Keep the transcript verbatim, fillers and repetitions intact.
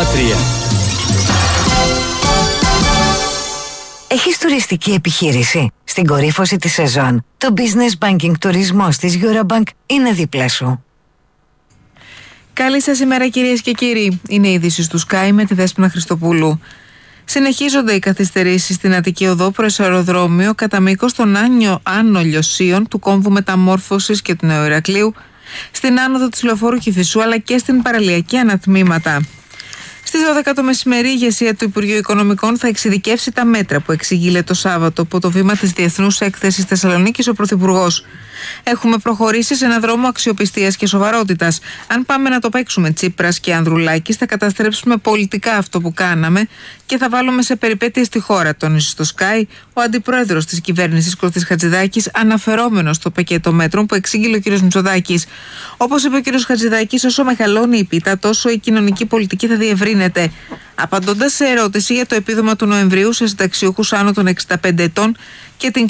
κόμμα τρία. Έχεις τουριστική επιχείρηση? Στην κορύφωση της σεζόν, το Business Banking τουρισμός της Eurobank είναι δίπλα σου. Καλή σας ημέρα κυρίες και κύριοι. Είναι η είδηση του Sky με τη Δέσποινα Χριστοπούλου. Συνεχίζονται οι καθυστερήσεις στην Αττική Οδό προς αεροδρόμιο κατά μήκος των Άνω Λιωσίων, του κόμβου Μεταμόρφωσης και του Νέου Ηρακλείου, στην άνοδο της Λεωφόρου Κηφισού αλλά και στην παραλιακή ανατμήματα. Στις δώδεκα το μεσημέρι, η ηγεσία του Υπουργείου Οικονομικών θα εξειδικεύσει τα μέτρα που εξηγείλε το Σάββατο από το βήμα της Διεθνούς Έκθεσης Θεσσαλονίκης ο Πρωθυπουργός. Έχουμε προχωρήσει σε ένα δρόμο αξιοπιστίας και σοβαρότητας. Αν πάμε να το παίξουμε Τσίπρας και Ανδρουλάκης, θα καταστρέψουμε πολιτικά αυτό που κάναμε και θα βάλουμε σε περιπέτειες τη χώρα, τόνισε στο Sky ο αντιπρόεδρος της κυβέρνησης Κωστής Χατζηδάκης, αναφερόμενος στο πακέτο μέτρων που εξήγηλε ο κ. Μητσοτάκης. Όπως είπε ο κ. Χατζηδάκης, όσο μεγαλώνει η πίτα, τόσο η κοινωνική πολιτική θα διευρύνεται. Απαντώντας σε ερώτηση για το επίδομα του Νοεμβρίου σε συνταξιούχους άνω των εξήντα πέντε ετών και την